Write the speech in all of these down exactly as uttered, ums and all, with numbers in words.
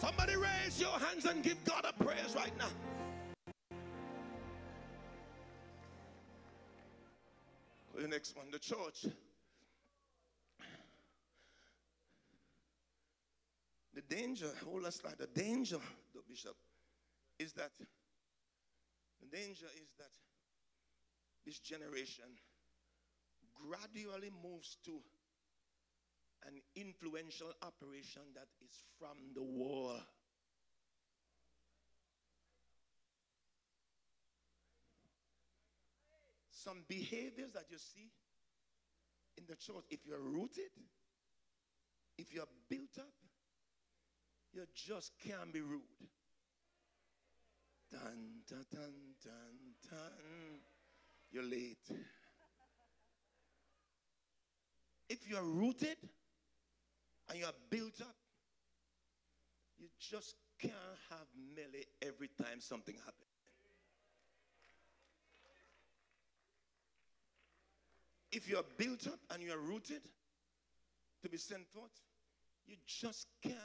Somebody raise your hands and give God a praise right now. The next one, the church. The danger, hold us like the danger, the bishop, is that the danger is that this generation gradually moves to an influential operation that is from the world. Some behaviors that you see in the church, if you're rooted, if you're built up, you just can't be rude. Dun, dun, dun, dun, dun. You're late. If you're rooted and you're built up, you just can't have melee every time something happens. If you're built up and you're rooted to be sent forth, you just can't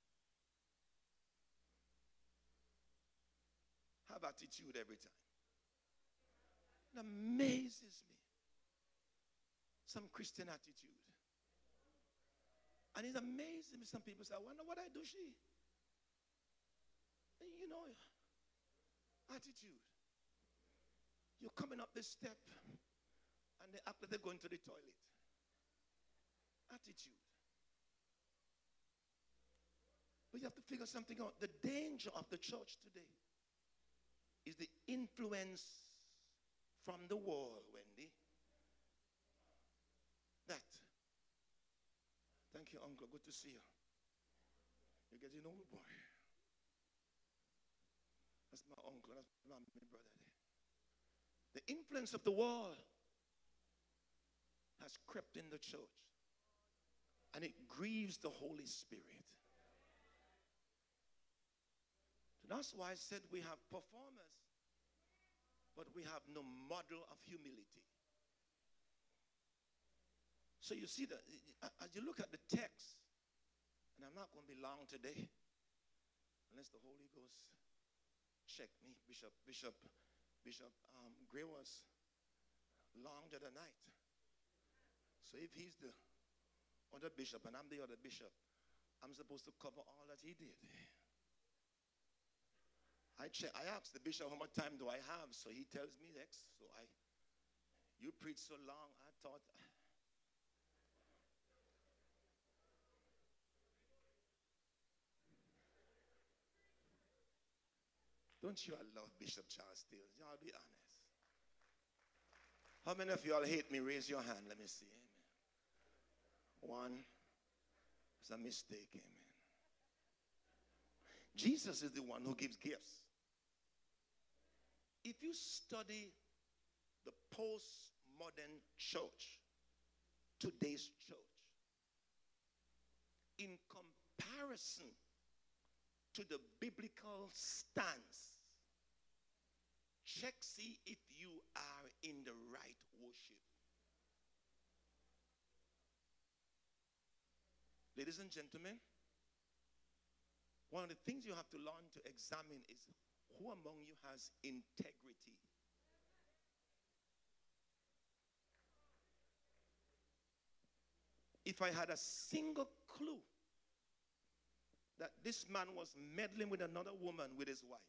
have attitude every time. It amazes me. Some Christian attitude. And it amazes me. Some people say, I wonder what I do, she. You know, attitude. You're coming up this step and they act like they're going to the toilet. Attitude. But you have to figure something out. The danger of the church today is the influence from the world, Wendy. That. Thank you, uncle. Good to see you. You're getting old, boy. That's my uncle. That's my brother there. The influence of the world has crept in the church. And it grieves the Holy Spirit. So that's why I said we have performers, but we have no model of humility. So you see that as you look at the text, and I'm not going to be long today, unless the Holy Ghost check me. Bishop, Bishop, Bishop um, Gray was long the other night. So if he's the other bishop and I'm the other bishop, I'm supposed to cover all that he did. I check, I asked the bishop how much time do I have, so he tells me X. So I, you preach so long, I thought. Don't you all love Bishop Charles Steele? Y'all be honest. How many of y'all hate me? Raise your hand. Let me see. Amen. One. It's a mistake. Amen. Jesus is the one who gives gifts. If you study the postmodern church, today's church, in comparison to the biblical stance, check, see if you are in the right worship. Ladies and gentlemen, one of the things you have to learn to examine is who among you has integrity. If I had a single clue that this man was meddling with another woman with his wife,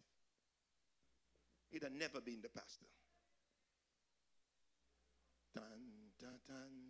he'd have never been the pastor. Dun, dun, dun,